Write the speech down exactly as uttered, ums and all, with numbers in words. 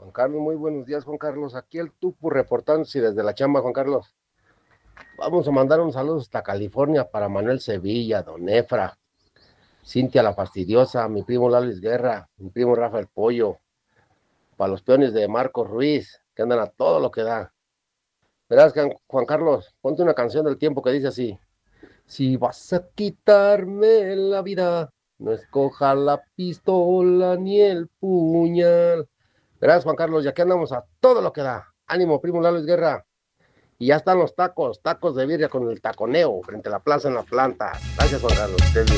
Juan Carlos, muy buenos días, Juan Carlos. Aquí el Tupu reportándose desde la chamba, Juan Carlos. Vamos a mandar un saludo hasta California para Manuel Sevilla, Don Efra, Cintia la Fastidiosa, mi primo Lalis Guerra, mi primo Rafa el Pollo, para los peones de Marcos Ruiz, que andan a todo lo que da. Verás, Juan Carlos, ponte una canción del tiempo que dice así. Si vas a quitarme la vida, no escoja la pistola ni el puñal. Verás, Juan Carlos, ya que andamos a todo lo que da. Ánimo, primo Lalo Guerra. Y ya están los tacos, tacos de birria con el taconeo frente a la plaza en la planta. Gracias, Juan Carlos.